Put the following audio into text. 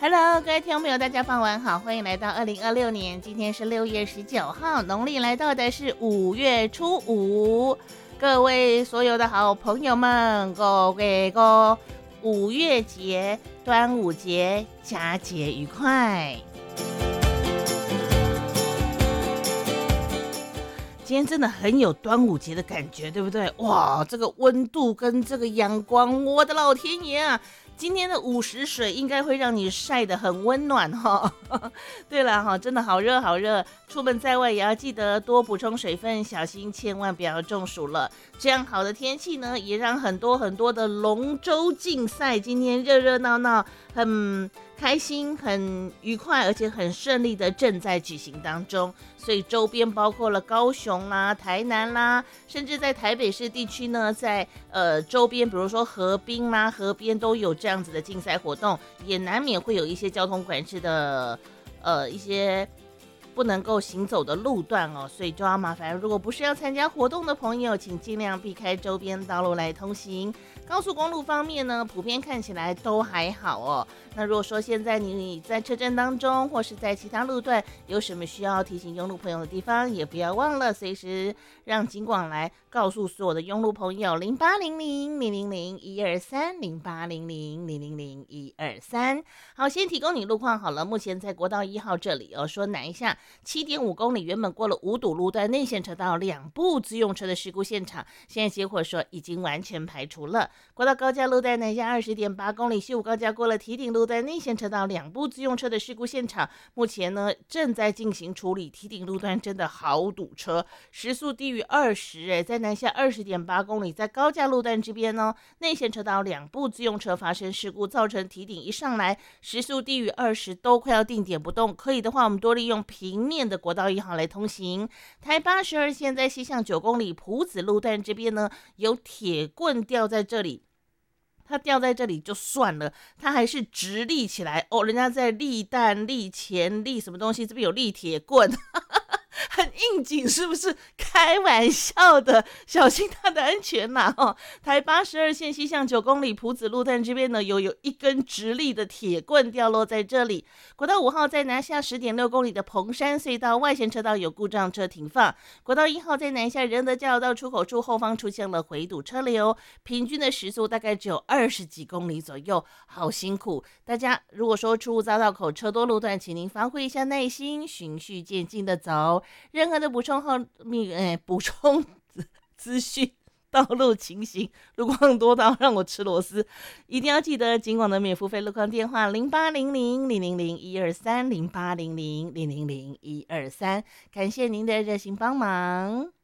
Hello，各位听众朋友，大家傍晚好，欢迎来到2026年，今天是6月19号，农历来到的是5月初5。各位所有的好朋友们，各位5月节、端午节佳节愉快。今天真的很有端午节的感觉，对不对？哇，这个温度跟这个阳光，我的老天爷啊！今天的50水应该会让你晒得很温暖哈。对了哈，真的好热好热，出门在外也要记得多补充水分，小心千万不要中暑了。这样好的天气呢，也让很多的龙舟竞赛今天热热闹闹，很开心、很愉快，而且很顺利的正在举行当中。所以周边包括了高雄啦、台南啦，甚至在台北市地区呢，在周边，比如说河滨啦、河边都有这样子的竞赛活动，也难免会有一些交通管制的一些不能够行走的路段哦，所以就要麻烦，如果不是要参加活动的朋友，请尽量避开周边道路来通行。高速公路方面呢，普遍看起来都还好哦。那如果说现在你在车阵当中，或是在其他路段有什么需要提醒拥路朋友的地方，也不要忘了随时让警广来告诉所有的拥路朋友0800-000-123，0800-000-123。好，先提供你路况好了。目前在国道1号这里说南一下7.5公里，原本过了5堵路段内线车道2部自用车的事故现场，现在结果说已经完全排除了。国道高架路段南下20.8公里，西武高架过了堤顶路段内线车道2部自用车的事故现场，目前呢正在进行处理。堤顶路段真的好堵车，时速低于20，在南下20.8公里，在高架路段这边呢，内线车道2部自用车发生事故，造成堤顶一上来时速低于20都快要定点不动。可以的话，我们多利用平面的国道1号来通行。台82线在西向9公里埔子路段这边呢，有铁棍吊在这里。它吊在这里就算了，它还是直立起来哦，人家在立蛋、立钱、立什么东西，这边有立铁棍。很应景是不是？开玩笑的，小心它的安全啦哦。台82线西向9公里埔子路段这边呢，有一根直立的铁棍掉落在这里。国道5号在南下10.6公里的彭山隧道外线车道有故障车停放。国道1号在南下仁德交流道出口处后方出现了回堵车流，平均的时速大概只有20几公里左右，好辛苦。大家如果说出入匝道口车多路段，请您发挥一下耐心，循序渐进的走。任何的补充资讯、道路情形、路况多到让我吃螺丝，一定要记得警广的免付费路况电话0800-000-123，0800-000-123，感谢您的热心帮忙。